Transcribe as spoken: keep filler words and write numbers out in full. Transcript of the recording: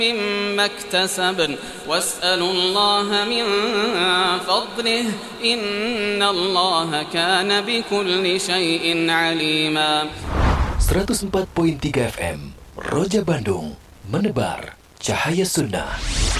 مما اكتسبن واسألوا الله من فضله إن الله كان بكل شيء عليما. seratus empat koma tiga F M Roja Bandung, menebar cahaya sunnah.